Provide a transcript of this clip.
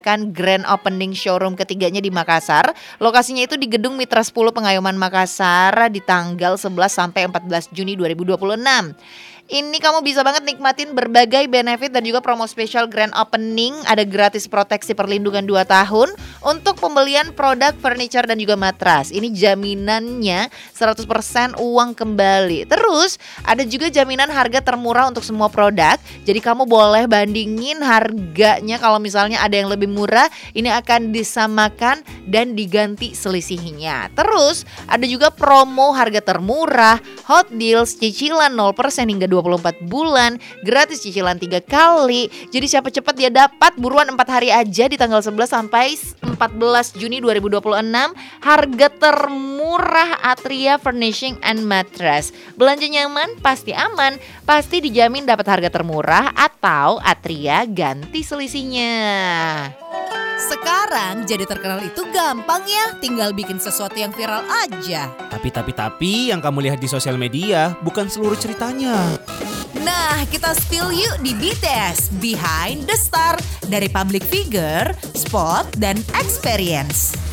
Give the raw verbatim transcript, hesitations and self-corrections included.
Kan grand opening showroom ketiganya di Makassar. Lokasinya itu di Gedung Mitra sepuluh Pengayoman Makassar di tanggal sebelas sampai empat belas Juni dua ribu dua puluh enam. Ini kamu bisa banget nikmatin berbagai benefit dan juga promo spesial grand opening. Ada gratis proteksi perlindungan dua tahun untuk pembelian produk furniture dan juga matras. Ini jaminannya seratus persen uang kembali. Terus ada juga jaminan harga termurah untuk semua produk. Jadi kamu boleh bandingin harganya, kalau misalnya ada yang lebih murah, ini akan disamakan dan diganti selisihnya. Terus ada juga promo harga termurah, hot deals, cicilan nol persen hingga dua puluh empat bulan, gratis cicilan tiga kali. Jadi siapa cepat dia dapat, buruan empat hari aja di tanggal sebelas sampai empat belas Juni dua ribu dua puluh enam. Harga termurah Atria Furnishing and Mattress. Belanja nyaman, pasti aman, pasti dijamin dapat harga termurah atau Atria ganti selisihnya. Sekarang jadi terkenal itu gampang ya, tinggal bikin sesuatu yang viral aja. Tapi tapi tapi yang kamu lihat di sosial media bukan seluruh ceritanya. Nah, kita spill yuk di B T S Behind the Star, dari public figure, spot, dan experience.